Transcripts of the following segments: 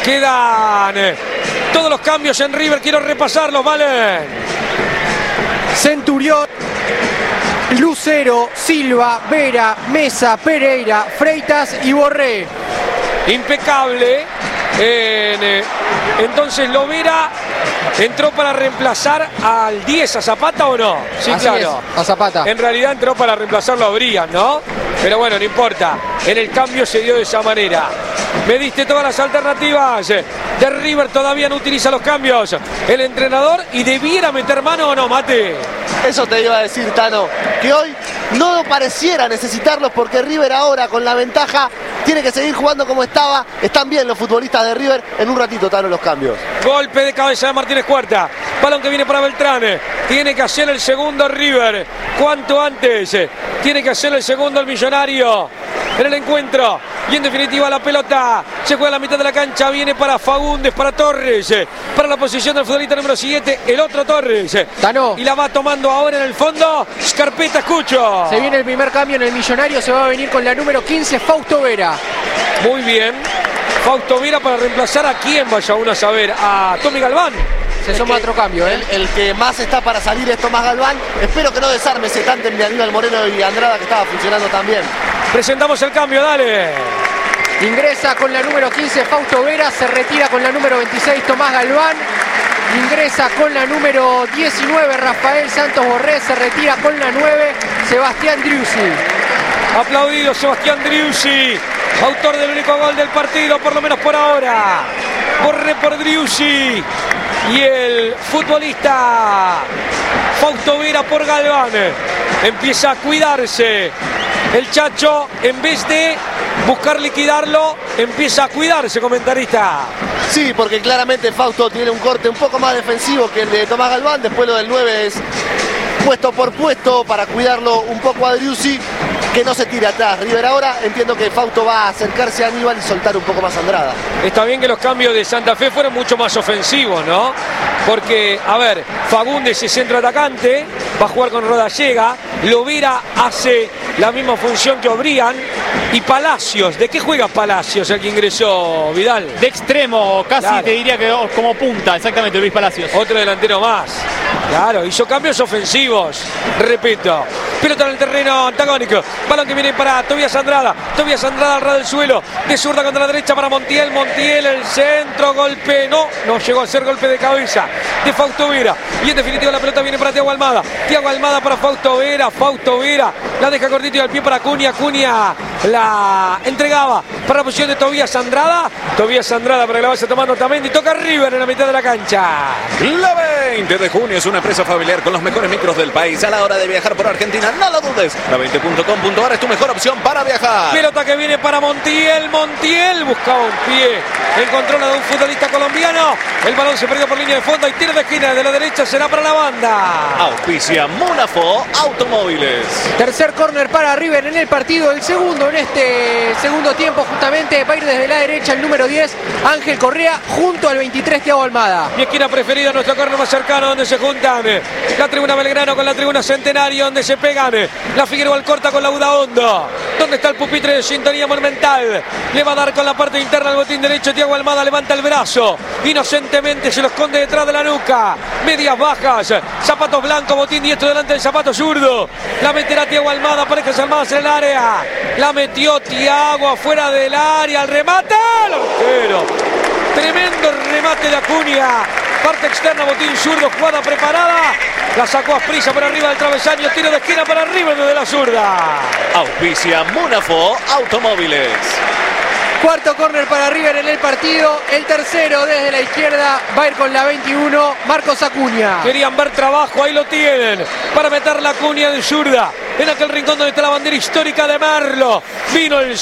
Quedan todos los cambios en River. Quiero repasarlos, ¿vale? Centurión, Lucero, Silva, Vera, Mesa, Pereira, Freitas y Borré. Impecable. Entonces Lovera entró para reemplazar al 10, a Zapata, ¿o no? Sí, Así claro. es, a Zapata. En realidad entró para reemplazarlo a Brian, ¿no? Pero bueno, no importa. En el cambio se dio de esa manera. Me diste todas las alternativas. De River todavía no utiliza los cambios el entrenador y debiera meter mano, ¿o no, Mate? Eso te iba a decir, Tano, que hoy no pareciera necesitarlos porque River ahora con la ventaja tiene que seguir jugando como estaba. Están bien los futbolistas de River. En un ratito, Tano, los cambios. Golpe de cabeza de Martínez Cuarta. Balón que viene para Beltrán. Tiene que hacer el segundo River. ¿Cuánto antes? Tiene que hacer el segundo el Millonario en el encuentro. Y en definitiva la pelota se juega a la mitad de la cancha. Viene para Fagundes, para Torres. Para la posición del futbolista número 7, el otro Torres. Tano. Y la va tomando ahora en el fondo Scarpetta Escucho. Se viene el primer cambio en el Millonario. Se va a venir con la número 15, Fausto Vera. Muy bien. Fausto Vera para reemplazar a quién, vaya uno a saber. A Tommy Galván. Se suma otro cambio, ¿eh? El que más está para salir es Tomás Galván. Espero que no desarme ese tándem de Aníbal Moreno y Andrada que estaba funcionando también. Presentamos el cambio, dale. Ingresa con la número 15 Fausto Vera, se retira con la número 26 Tomás Galván. Ingresa con la número 19 Rafael Santos Borré, se retira con la 9 Sebastián Driussi. Aplaudido Sebastián Driussi, autor del único gol del partido, por lo menos por ahora. Borré por Driussi. Y el futbolista Fausto Vera por Galván. Empieza a cuidarse. El Chacho, en vez de buscar liquidarlo, empieza a cuidarse, comentarista. Sí, porque claramente Fausto tiene un corte un poco más defensivo que el de Tomás Galván. Después lo del 9 es puesto por puesto para cuidarlo un poco a Driussi, que no se tire atrás. River ahora entiendo que Fausto va a acercarse a Aníbal y soltar un poco más a Andrada. Está bien que los cambios de Santa Fe fueron mucho más ofensivos, ¿no? Porque, a ver, Fagundes es centro atacante, va a jugar con Rodallega, Lovera hace la misma función que O'Brien, y Palacios, ¿de qué juega Palacios, el que ingresó, Vidal? De extremo, casi Claro. te diría que como punta, exactamente, Luis Palacios. Otro delantero más. Claro, hizo cambios ofensivos, repito. Pelota en el terreno antagónico. Balón que viene para Tobías Andrada. Tobías Andrada al ras del suelo. De zurda contra la derecha para Montiel. Montiel, el centro, golpe. No llegó a ser golpe de cabeza de Fausto Vera. Y en definitiva la pelota viene para Thiago Almada. Thiago Almada para Fausto Vera. Fausto Vera la deja cortito y al pie para Acuña. Acuña la entregaba para la posición de Tobías Andrada. Tobías Andrada para que la vaya tomando Otamendi. Toca River en la mitad de la cancha. La 20 de junio es una empresa familiar con los mejores micros del país. A la hora de viajar por Argentina, no lo dudes. La 20.com.ar es tu mejor opción para viajar. Pelota que viene para Montiel. Montiel buscaba un pie. Encontró la de un futbolista colombiano. El balón se perdió por línea de fondo y tiro de esquina de la derecha será para la banda. Auspicia Munafo Automóviles. Tercer córner para River en el partido. El segundo en este segundo tiempo justamente va a ir desde la derecha el número 10 Ángel Correa junto al 23 Thiago Almada. Mi esquina preferida, nuestro córner más cercano, donde se juntan la tribuna Belgrano con la tribuna Centenario, donde se pegan la Figueroa Alcorta con la Budaondo. ¿Dónde está el pupitre de sintonía monumental? Le va a dar con la parte interna al botín derecho. Thiago Almada levanta el brazo. Inocentemente se lo esconde detrás de la nuca. Medias bajas, zapatos blancos, botín diestro delante del zapato zurdo. La meterá Thiago Almada, Parejas Armadas en el área. La metió Thiago afuera del área. El remate, el arquero. Tremendo remate de Acuña. Parte externa, botín zurdo, jugada preparada. La sacó Asprilla por arriba del travesaño. Tiro de esquina para arriba desde la zurda. Auspicia Munafo Automóviles. Cuarto córner para River en el partido. El tercero desde la izquierda va a ir con la 21 Marcos Acuña. Querían ver trabajo, ahí lo tienen. Para meter la Acuña de zurda. En aquel rincón donde está la bandera histórica de Merlo. Vino el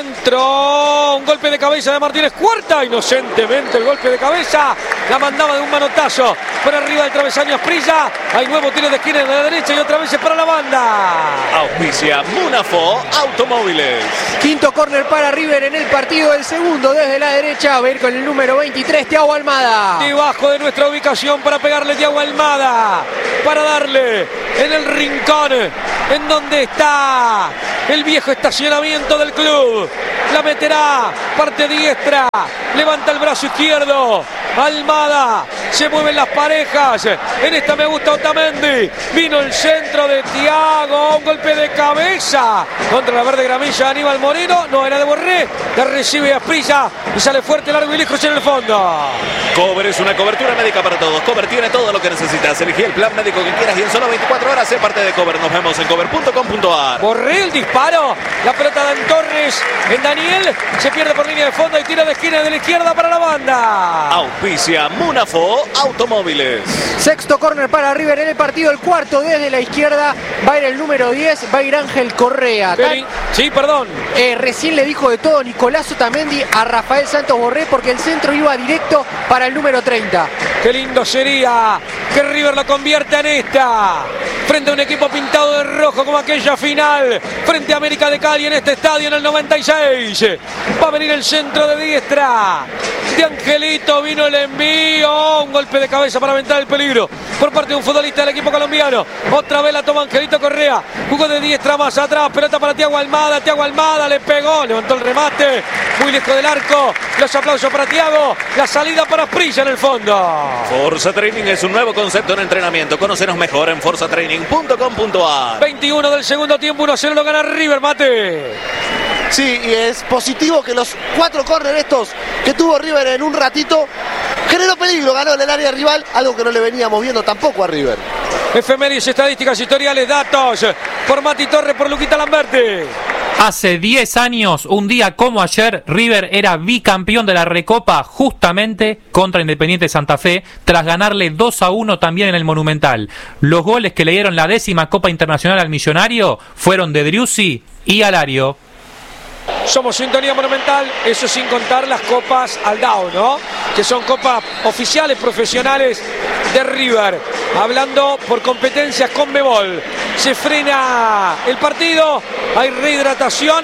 centro. Un golpe de cabeza de Martínez Cuarta. Inocentemente el golpe de cabeza. La mandaba de un manotazo. Por arriba del travesaño Asprilla. Hay nuevo tiro de esquina de la derecha y otra vez es para la banda. Auspicia Munafo Automóviles. Quinto córner para River en el partido. El segundo desde la derecha va a ir con el número 23 Thiago Almada. Debajo de nuestra ubicación para pegarle Thiago Almada. Para darle en el rincón. En en donde está el viejo estacionamiento del club. La meterá, parte diestra, levanta el brazo izquierdo. Almada, se mueven las parejas. En esta me gusta Otamendi. Vino el centro de Thiago, un golpe de cabeza contra la verde gramilla de Aníbal Moreno. No era de Borré, la recibe Asprilla y sale fuerte, largo y lejos en el fondo. Cover es una cobertura médica para todos. Cover tiene todo lo que necesitas. Elegí el plan médico que quieras y en solo 24 horas sé parte de Cover. Nos vemos en cover.com.ar. Borré el disparo, la pelota de Torres en Daniel, se pierde por línea de fondo y tira de esquina de la izquierda para la banda. Auspicia Munafo Automóviles. Sexto córner para River en el partido, el cuarto desde la izquierda. Va a ir el número 10, va a ir Ángel Correa. Sí, perdón. Recién le dijo de todo Nicolás Otamendi a Rafael Santos Borré porque el centro iba directo para el número 30. Qué lindo sería que River lo convierta en esta. Frente a un equipo pintado de rojo como aquella final. Frente a América de Cali en este estadio en el 96. Va a venir el centro de diestra. De Angelito vino el envío. Un golpe de cabeza para aventar el peligro por parte de un futbolista del equipo colombiano. Otra vez la toma Angelito Correa. Jugó de diestra más atrás. Pelota para Thiago Almada. Thiago Almada le pegó. Levantó el remate. Muy lejos del arco. Los aplausos para Thiago. La salida para Asprilla en el fondo. Forza Training es un nuevo concepto en entrenamiento. Conócenos mejor en forzatraining.com.ar. 21 del segundo tiempo. 1-0 lo gana River, Mate. Sí, y es positivo que los 4 córner estos que tuvo River en un ratito generó peligro, ganó en el área rival, algo que no le veníamos viendo tampoco a River. Efemérides, estadísticas, historiales, datos por Mati Torres, por Luquita Lamberti. Hace 10 años, un día como ayer, River era bicampeón de la Recopa justamente contra Independiente Santa Fe, tras ganarle 2-1 también en el Monumental. Los goles que le dieron la 10ª Copa Internacional al Millonario fueron de Driussi y Alario. Somos Sintonía Monumental, eso sin contar las copas Aldao, ¿no? Que son copas oficiales, profesionales de River. Hablando por competencias Conmebol. Se frena el partido, hay rehidratación.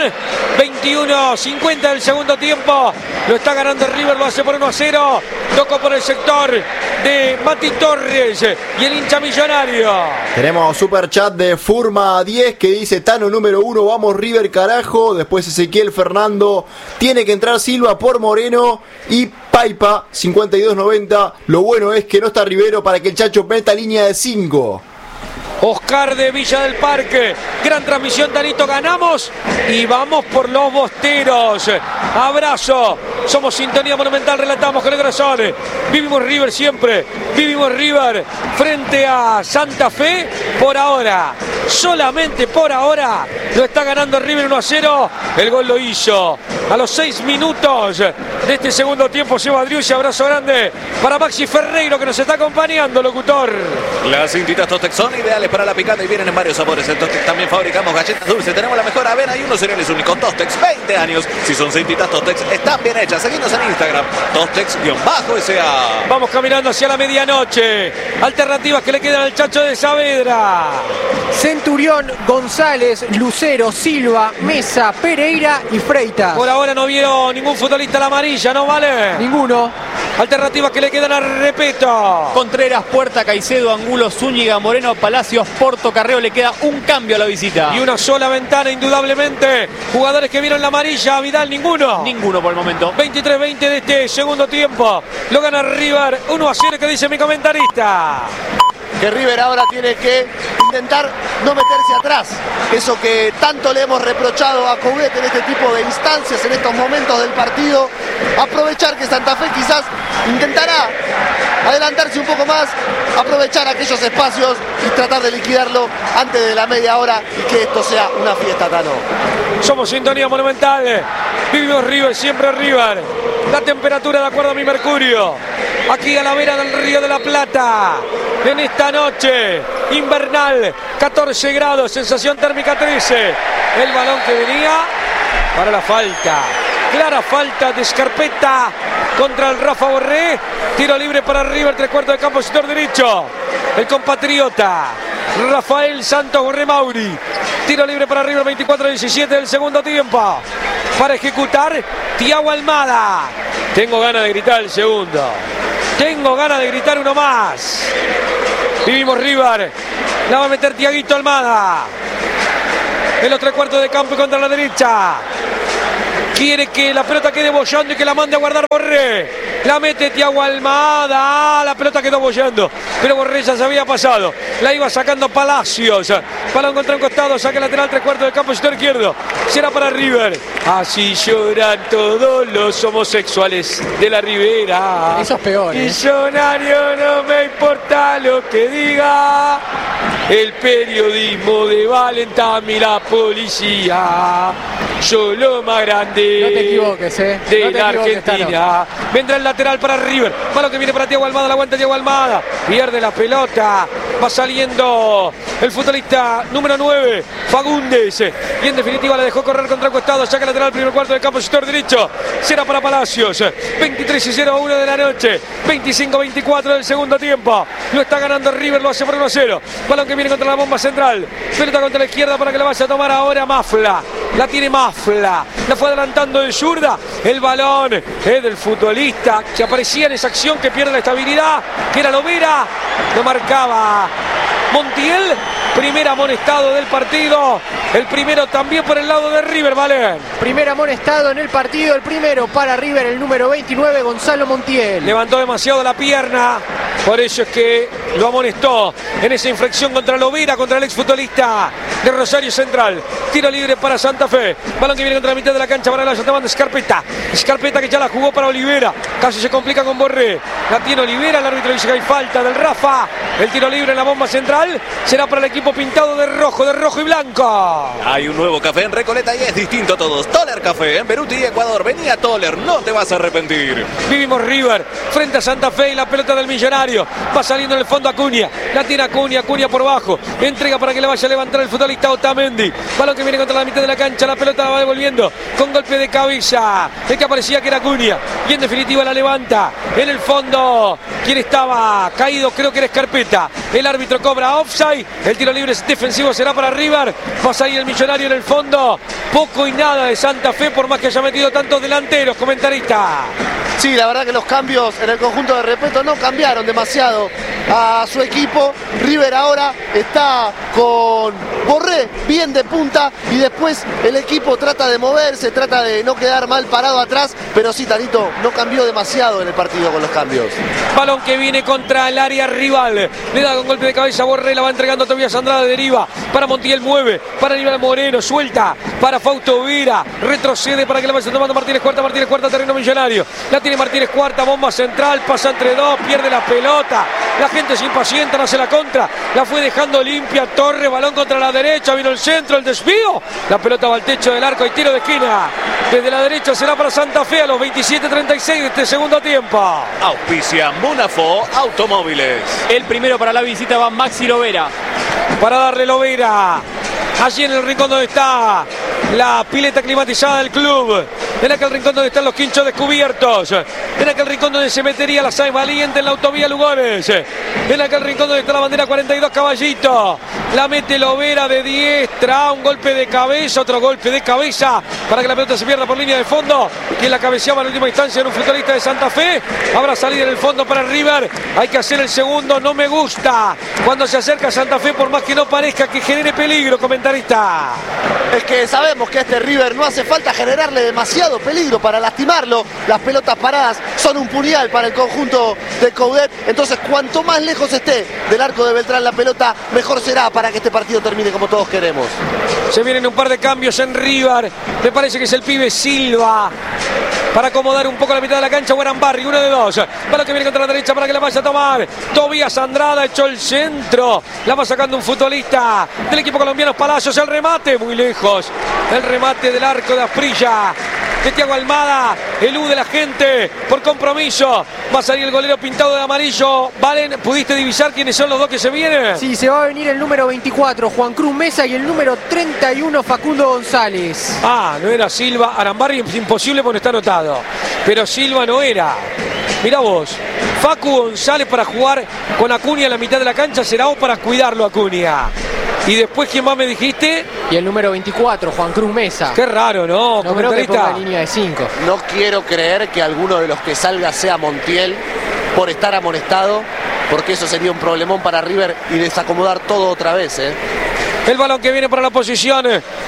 21:50 del segundo tiempo. Lo está ganando River, lo hace por 1-0. Tocó por el sector de Mati Torres y el hincha millonario. Tenemos super chat de Furma 10 que dice: Tano número 1, vamos River carajo. Después Ezequiel Fernando, tiene que entrar Silva por Moreno. Y Paipa 5290, lo bueno es que no está Rivero para que el Chacho meta línea de 5. Oscar de Villa del Parque, gran transmisión, Tanito, ganamos y vamos por los bosteros. Abrazo, somos Sintonía Monumental, relatamos con el corazón. Vivimos River siempre, vivimos River frente a Santa Fe. Por ahora, solamente por ahora, lo está ganando River 1-0. El gol lo hizo a los 6 minutos de este segundo tiempo. Lleva Driussi, abrazo grande para Maxi Ferreiro que nos está acompañando, locutor. Las cintitas Tostex son ideales para la picada y vienen en varios sabores. En Tostex también fabricamos galletas dulces. Tenemos la mejor avena y unos cereales únicos. Tostex, 20 años. Si son cintitas Tostex, están bien hechas. Seguinos en Instagram, Tostex-SA. Vamos caminando hacia la medianoche. Alternativas que le quedan al Chacho de Saavedra. Centurión, González, Lucero, Silva, Mesa, Pereira y Freitas. Por ahora no vieron ningún futbolista a la amarilla, ¿no vale? Ninguno. Alternativas que le quedan a Repeto. Contreras, Puerta, Caicedo, Angulo, Zúñiga, Moreno, Palacios, Porto, Carreo. Le queda un cambio a la visita. Y una sola ventana, indudablemente. Jugadores que vieron la amarilla, Vidal, ninguno. Ninguno por el momento. 23-20 de este segundo tiempo. Lo gana River 1-0, que dice mi comentarista. Que River ahora tiene que intentar no meterse atrás. Eso que tanto le hemos reprochado a Coudet en este tipo de instancias, en estos momentos del partido. Aprovechar que Santa Fe quizás intentará adelantarse un poco más, aprovechar aquellos espacios y tratar de liquidarlo antes de la media hora y que esto sea una fiesta, Tano. Somos Sintonía Monumental. Vivimos River, siempre River. La temperatura de acuerdo a mi mercurio. Aquí a la vera del Río de la Plata. En esta noche invernal, 14 grados, sensación térmica 13. El balón que venía para la falta. Clara falta de Scarpetta contra el Rafa Borré. Tiro libre para River, 3/4 de campo, sector derecho. El compatriota Rafael Santos Borré Mauri. Tiro libre para River, 24-17 del segundo tiempo. Para ejecutar Thiago Almada. Tengo ganas de gritar el segundo. Tengo ganas de gritar uno más. Vivimos River. La va a meter Thiaguito Almada. en los 3/4 de campo y contra la derecha. Quiere que la pelota quede bollando y que la mande a guardar Borré. La mete Thiago Almada. La pelota quedó bollando, pero Borré ya se había pasado. La iba sacando Palacios. Balón contra un costado. Saque lateral 3/4 del campo sector izquierdo. Será para River. Así lloran todos los homosexuales de la Ribera. Eso es peor. Millonario, no me importa lo que diga. El periodismo de Valentami, la policía. Yo lo más grande. No te equivoques, de la Argentina. Vendrá el lateral para River. Balón que viene para Thiago Almada. La aguanta Thiago Almada. Pierde la pelota. Va saliendo el futbolista número 9, Fagundes. Y en definitiva le dejó correr contra el costado. Saca lateral, primer cuarto del campo, sector derecho. Será para Palacios. 23:01 de la noche. 25-24 del segundo tiempo. Lo está ganando River, lo hace por 1-0. Balón que viene contra la bomba central. Pelota contra la izquierda para que la vaya a tomar ahora Mafla. La tiene Mafla. La fue adelantando de zurda. El balón es del futbolista que aparecía en esa acción, que pierde la estabilidad, que era Lovera. Lo marcaba Montiel. Primer amonestado del partido. El primero también por el lado de River, ¿vale? Primer amonestado en el partido. El primero para River, el número 29, Gonzalo Montiel. Levantó demasiado la pierna. Por eso es que lo amonestó en esa infracción contra Lovera, contra el exfutbolista de Rosario Central. Tiro libre para Santa Fe. Balón que viene contra la mitad de la cancha para la tomando Scarpetta. Scarpetta que ya la jugó para Olivera. Casi se complica con Borré. La tiene Olivera. El árbitro dice que hay falta del Rafa. El tiro libre en la bomba central será para el equipo pintado de rojo y blanco. Hay un nuevo café en Recoleta y es distinto a todos. Toller Café en Beruti y Ecuador. Venía Toller, no te vas a arrepentir. Vivimos River frente a Santa Fe y la pelota del Millonario. Va saliendo en el fondo Acuña. La tiene Acuña por bajo. Entrega para que le vaya a levantar el futbolista Otamendi. Balón que viene contra la mitad de la cancha. La pelota la va devolviendo con golpe de cabeza. El que aparecía que era Acuña. Y en definitiva la levanta. En el fondo, quien estaba caído creo que era Scarpetta. El árbitro cobra offside. El tiro libre defensivo será para River. Va a salir el Millonario en el fondo. Poco y nada de Santa Fe, por más que haya metido tantos delanteros, comentarista. Sí, la verdad que los cambios en el conjunto de Repetto no cambiaron demasiado a su equipo. River ahora está con Borré bien de punta y después el equipo trata de moverse, trata de no quedar mal parado atrás, pero sí, Tanito, no cambió demasiado en el partido con los cambios. Balón que viene contra el área rival. Le da con golpe de cabeza a Borré, la va entregando a Tobias Andrade, deriva para Montiel, mueve para Aníbal Moreno, suelta para Fausto Vera, retrocede para que la vaya tomando Martínez Cuarta, terreno Millonario. La tiene Martínez Cuarta, bomba central, pasa entre dos, pierde la pelota. La gente se impacienta, no hace la contra. La fue dejando limpia Torre, balón contra la derecha, vino el centro, el desvío. La pelota va al techo del arco y tiro de esquina. Desde la derecha será para Santa Fe a los 27:36 de este segundo tiempo. Auspicia Munafo Automóviles. El primero para la visita va Maxi Lovera. Para darle Lovera. Allí en el rincón donde está la pileta climatizada del club. En aquel rincón donde están los quinchos descubiertos. En aquel rincón donde se metería la Sáenz Valiente en la autovía Lugones. En aquel rincón donde está la bandera 42 Caballito. La mete Lovera de diestra. Un golpe de cabeza, otro golpe de cabeza para que la pelota se pierda por línea de fondo. Quien la cabeceaba en última instancia era un futbolista de Santa Fe. Habrá salida en el fondo para River. Hay que hacer el segundo. No me gusta cuando se acerca a Santa Fe, por más que no parezca que genere peligro, comentarista. Es que sabemos que a este River no hace falta generarle demasiado peligro para lastimarlo. Las pelotas paradas son un puñal para el conjunto de Coudet. Entonces, cuanto más lejos esté del arco de Beltrán la pelota, mejor será para que este partido termine como todos queremos. Se vienen un par de cambios en River. Me parece que es el pibe Silva para acomodar un poco la mitad de la cancha. Guarambarri, uno de dos. Balón que viene contra la derecha para que la vaya a tomar Tobias Andrada, echó el centro. La va sacando un futbolista del equipo colombiano, Palacios. El remate, muy lejos. El remate del arco de Asprilla. De Thiago Almada, elude la gente por compromiso. Va a salir el golero pintado de amarillo. Valen, ¿pudiste divisar quiénes son los dos que se vienen? Sí, se va a venir el número 24, Juan Cruz Mesa, y el número 31, Facundo González. Ah, no era Silva. Arambarri es imposible porque no está anotado. Pero Silva no era. Mirá vos, Facu González para jugar con Acuña en la mitad de la cancha, será o para cuidarlo Acuña. Y después, ¿quién más me dijiste? Y el número 24, Juan Cruz Mesa. Qué raro, ¿no? No creo que ponga línea de 5. No quiero creer que alguno de los que salga sea Montiel por estar amonestado, porque eso sería un problemón para River y desacomodar todo otra vez, ¿eh? El balón que viene para la posición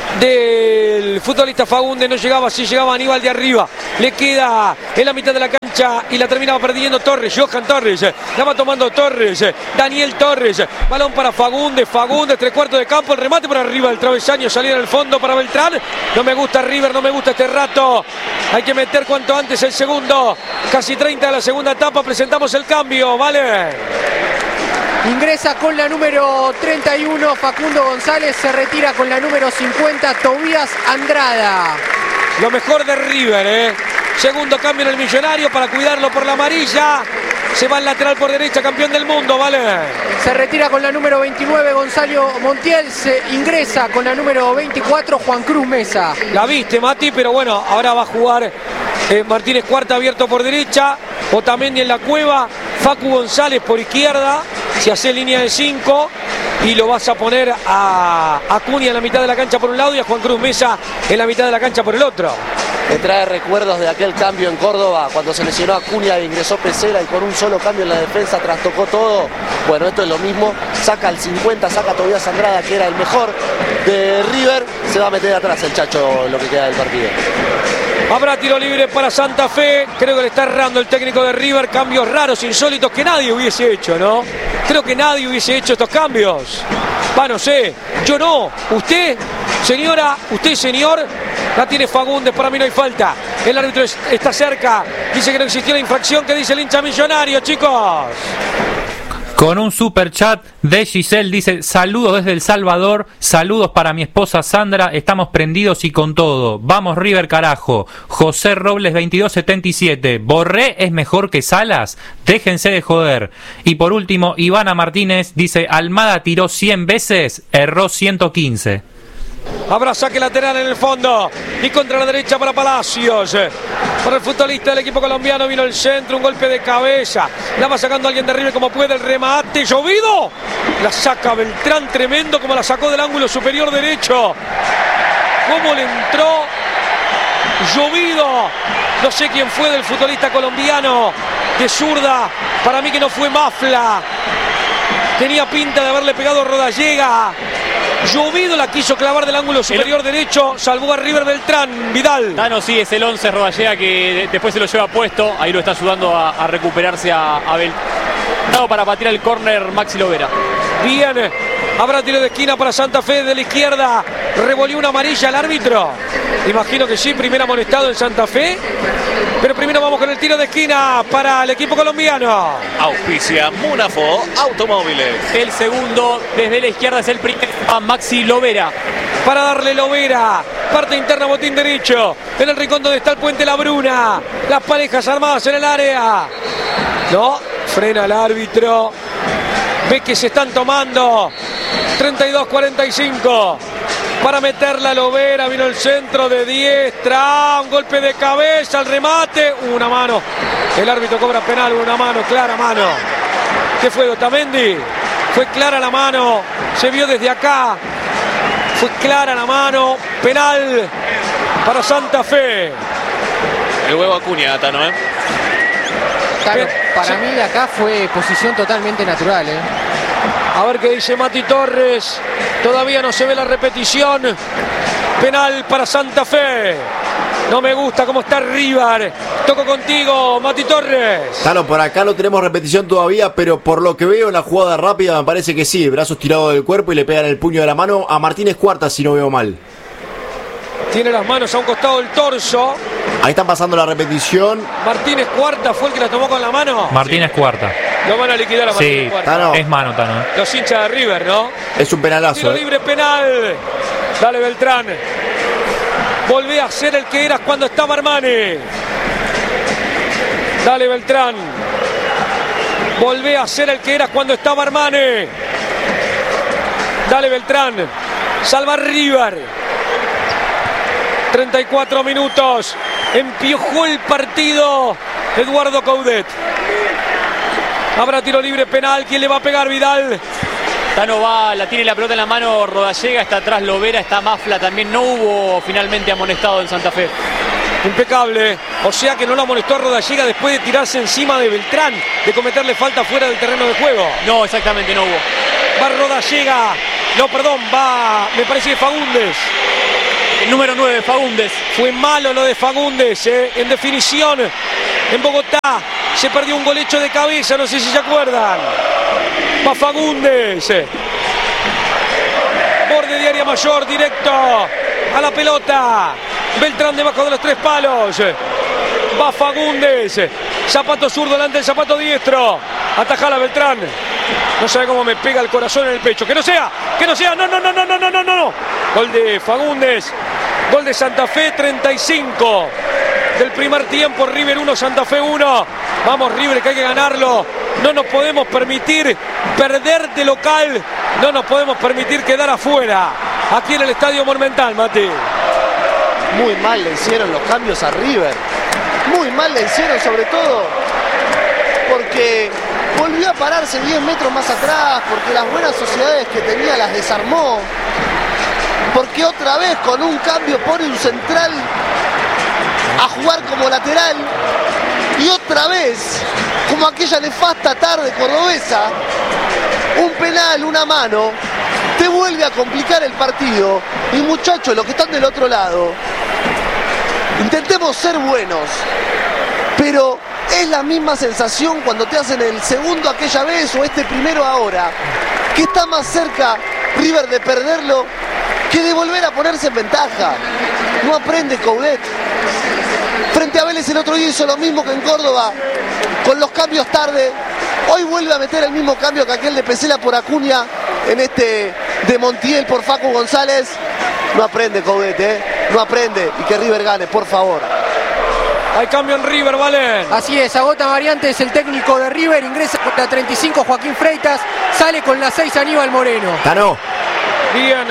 del futbolista Fagundes. No llegaba, sí llegaba Aníbal de arriba. Le queda en la mitad de la cancha y la terminaba perdiendo Torres. Johan Torres. La va tomando Torres. Daniel Torres. Balón para Fagundes. Fagundes, 3/4 de campo. El remate por arriba del travesaño. Salir al fondo para Beltrán. No me gusta River, no me gusta este rato. Hay que meter cuanto antes el segundo. Casi 30 de la segunda etapa. Presentamos el cambio, ¿vale? Ingresa con la número 31 Facundo González, se retira con la número 50 Tobías Andrada. Lo mejor de River, Segundo cambio en el Millonario para cuidarlo por la amarilla. Se va al lateral por derecha, campeón del mundo, ¿vale? Se retira con la número 29 Gonzalo Montiel, se ingresa con la número 24 Juan Cruz Mesa. La viste, Mati, pero bueno, ahora va a jugar Martínez Cuarta abierto por derecha, Otamendi en la cueva, Facu González por izquierda, se hace línea de 5 y lo vas a poner a Acuña en la mitad de la cancha por un lado y a Juan Cruz Mesa en la mitad de la cancha por el otro. Me trae recuerdos de aquel cambio en Córdoba, cuando se lesionó Acuña e ingresó Pesela y con un solo cambio en la defensa trastocó todo. Bueno, esto es lo mismo, saca el 50, saca a Tobías Andrada, que era el mejor de River, se va a meter atrás el Chacho lo que queda del partido. Habrá tiro libre para Santa Fe, creo que le está errando el técnico de River, cambios raros, insólitos que nadie hubiese hecho, ¿no? Creo que nadie hubiese hecho estos cambios. No sé, yo no, usted, señora, usted, señor, la tiene Fagundes, para mí no hay falta. El árbitro está cerca, dice que no existió la infracción, que dice el hincha Millonario, chicos. Con un super chat de Giselle, dice: saludos desde El Salvador, saludos para mi esposa Sandra, estamos prendidos y con todo, vamos River carajo. José Robles 2277, ¿Borré es mejor que Salas? Déjense de joder. Y por último, Ivana Martínez dice: Almada tiró 100 veces, erró 115. Habrá saque lateral en el fondo y contra la derecha para Palacios. Para el futbolista del equipo colombiano vino el centro, un golpe de cabeza. La va sacando alguien de River como puede, el remate, llovido. La saca Beltrán, tremendo como la sacó del ángulo superior derecho. Cómo le entró llovido. No sé quién fue del futbolista colombiano de zurda. Para mí que no fue Mafla. Tenía pinta de haberle pegado Rodallega. Llovido la quiso clavar del ángulo superior derecho, salvó a River Beltrán. Vidal. Tano sí, es el 11 Rodallega que después se lo lleva puesto, ahí lo está ayudando a recuperarse a Beltrán. Para patear el córner Maxi Lovera. Bien, habrá tiro de esquina para Santa Fe de la izquierda. Revolvió una amarilla al árbitro. Imagino que sí, primer amonestado en Santa Fe. Pero primero vamos con el tiro de esquina para el equipo colombiano. Auspicia Munafo Automóviles. El segundo desde la izquierda es el primero a Maxi Lovera. Para darle Lovera, parte interna, botín derecho. En el rincón donde está el puente La Bruna. Las parejas armadas en el área. No, frena el árbitro. Ve que se están tomando. 32-45. Para meterla Lovera, vino el centro de diestra, un golpe de cabeza, el remate, una mano. El árbitro cobra penal, una mano, clara mano. ¿Qué fue, Otamendi? Fue clara la mano, se vio desde acá. Fue clara la mano, penal para Santa Fe. El huevo Acuña, Tano, Claro, para mí de acá fue posición totalmente natural, A ver qué dice Mati Torres. Todavía no se ve la repetición. Penal para Santa Fe. No me gusta cómo está River. Toco contigo, Mati Torres. Claro, por acá no tenemos repetición todavía, pero por lo que veo en la jugada rápida me parece que sí. Brazos tirados del cuerpo y le pegan el puño de la mano a Martínez Cuarta, si no veo mal. Tiene las manos a un costado del torso. Ahí están pasando la repetición. Martínez Cuarta fue el que la tomó con la mano. Martínez Cuarta. Lo van a liquidar a Martínez Cuarta. Tano. Es mano, Tano. Los hinchas de River, ¿no? Es un penalazo. Tiro libre, penal. Dale, Beltrán. Volvé a ser el que eras cuando estaba Armani. Dale, Beltrán. Volvé a ser el que eras cuando estaba Armani. Dale, Beltrán. Salva River. 34 minutos. Empiojó el partido Eduardo Coudet. Habrá tiro libre, penal. ¿Quién le va a pegar? Vidal. Tano va, la tiene la pelota en la mano Rodallega, está atrás Lovera, está Mafla también. No hubo finalmente amonestado en Santa Fe. Impecable. O sea que no lo amonestó a Rodallega después de tirarse encima de Beltrán, de cometerle falta fuera del terreno de juego. No, exactamente, no hubo. Va Rodallega. No, perdón, va, me parece que Fagundes. El número 9, Fagundes. Fue malo lo de Fagundes, en definición. En Bogotá se perdió un gol hecho de cabeza, no sé si se acuerdan. Va Fagundes. Borde de área mayor, directo a la pelota. Beltrán debajo de los 3 palos. Va Fagundes. Zapato zurdo delante del zapato diestro. Atajala Beltrán. No sabe cómo me pega el corazón en el pecho. Que no sea. No. Gol de Fagundes. Gol de Santa Fe, 35 del primer tiempo. River 1, Santa Fe 1. Vamos River, que hay que ganarlo. No nos podemos permitir perder de local. No nos podemos permitir quedar afuera. Aquí en el Estadio Monumental, Mati. Muy mal le hicieron los cambios a River. Muy mal le hicieron, sobre todo porque volvió a pararse 10 metros más atrás, porque las buenas sociedades que tenía las desarmó, porque otra vez con un cambio pone un central a jugar como lateral y otra vez, como aquella nefasta tarde cordobesa, un penal, una mano, te vuelve a complicar el partido. Y muchachos, los que están del otro lado, intentemos ser buenos, pero es la misma sensación cuando te hacen el segundo aquella vez o este primero ahora, que está más cerca River de perderlo que de volver a ponerse en ventaja. No aprende Coudet. Frente a Vélez el otro día hizo lo mismo que en Córdoba, con los cambios tarde. Hoy vuelve a meter el mismo cambio que aquel de Pesela por Acuña, en este de Montiel por Facu González. No aprende Coudet, no aprende. Y que River gane, por favor. Hay cambio en River, Valen. Así es, agota variantes el técnico de River, ingresa con la 35 Joaquín Freitas, sale con la 6 Aníbal Moreno. Ganó. Bien.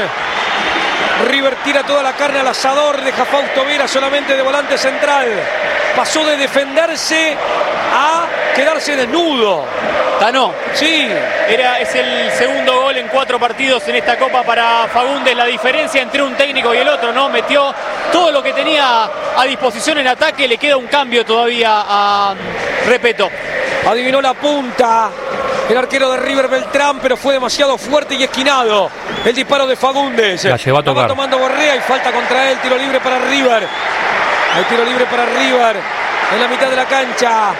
River tira toda la carne al asador, deja Fausto Vera solamente de volante central. Pasó de defenderse a quedarse desnudo. Tano. Sí. Es el segundo gol en 4 partidos en esta Copa para Fagundes. La diferencia entre un técnico y el otro, ¿no? Metió todo lo que tenía a disposición en ataque. Le queda un cambio todavía a Repeto. Adivinó la punta el arquero de River, Beltrán, pero fue demasiado fuerte y esquinado el disparo de Fagundes. La llevó a tocar. Va tomando Borrea y falta contra él. Tiro libre para River. Hay tiro libre para River en la mitad de la cancha.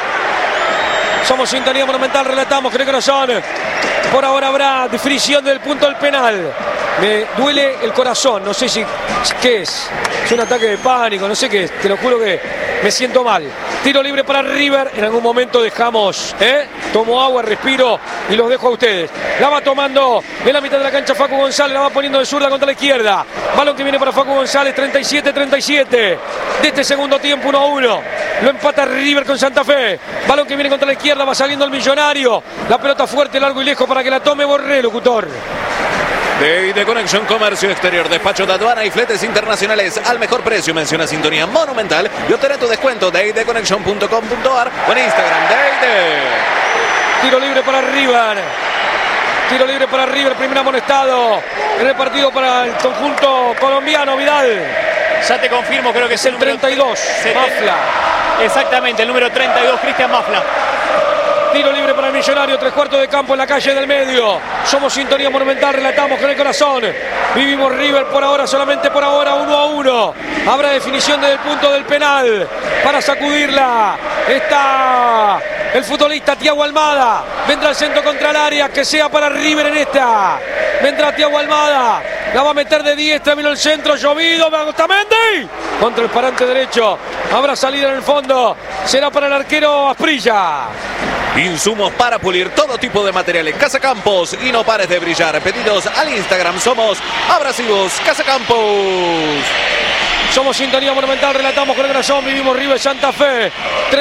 Somos Sintonía Monumental, relatamos con el corazón. Por ahora habrá definición del punto del penal. Me duele el corazón, no sé si qué es. Es un ataque de pánico, no sé qué es. Te lo juro que me siento mal. Tiro libre para River. En algún momento dejamos, tomo agua, respiro y los dejo a ustedes. La va tomando en la mitad de la cancha Facu González. La va poniendo de zurda contra la izquierda. Balón que viene para Facu González. 37-37 de este segundo tiempo, 1-1. Lo empata River con Santa Fe. Balón que viene contra la izquierda. Va saliendo el Millonario. La pelota fuerte, largo y lejos para que la tome Borré, locutor. De Conexión Comercio Exterior, despacho de aduana y fletes internacionales al mejor precio. Menciona Sintonía Monumental y obtené tu descuento de ideconexion.com.ar o en Instagram de Tiro libre para River. Tiro libre para River, primer amonestado en el partido para el conjunto colombiano. Vidal. Ya te confirmo, creo que es el 32. Mafla. Exactamente, el número 32, Cristian Mafla. Tiro libre para el Millonario, 3/4 de campo en la calle del medio. Somos Sintonía Monumental, relatamos con el corazón. Vivimos River por ahora, solamente por ahora, 1-1. Habrá definición desde el punto del penal para sacudirla. Está el futbolista Thiago Almada. Vendrá el centro contra el área, que sea para River en esta. Vendrá Thiago Almada. La va a meter de diestra, vino el centro, llovido, Agostamendi. Contra el parante derecho. Habrá salida en el fondo. Será para el arquero Asprilla. Insumos para pulir todo tipo de materiales. Casa Campos y no pares de brillar. Pedidos al Instagram. Somos Abrasivos Casa Campos. Somos Sintonía Monumental, relatamos con el corazón. Vivimos River Santa Fe.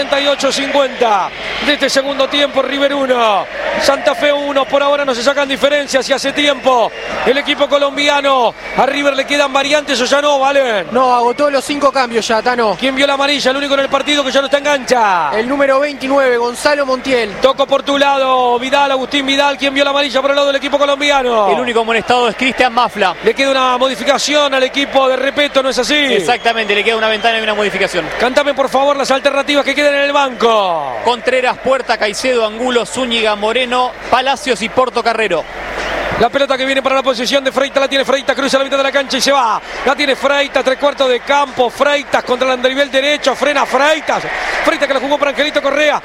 38-50 de este segundo tiempo. River 1, Santa Fe 1. Por ahora no se sacan diferencias y hace tiempo el equipo colombiano. A River le quedan variantes o ya no, ¿vale? No, agotó los 5 cambios ya, Tano. ¿Quién vio la amarilla? El único en el partido que ya no está en cancha. El número 29, Gonzalo Montiel. Toco por tu lado, Vidal, Agustín Vidal. ¿Quién vio la amarilla por el lado del equipo colombiano? El único amonestado es Cristian Mafla. Le queda una modificación al equipo de Repeto, ¿no es así? Exactamente, le queda una ventana y una modificación. Cántame por favor las alternativas que quedan en el banco. Contreras, Puerta, Caicedo, Angulo, Zúñiga, Moreno, Palacios y Portocarrero. La pelota que viene para la posición de Freitas, la tiene Freitas, cruza la mitad de la cancha y se va. La tiene Freitas, 3/4 de campo. Freitas contra el andarivel derecho, frena Freitas. Freitas que la jugó para Angelito Correa.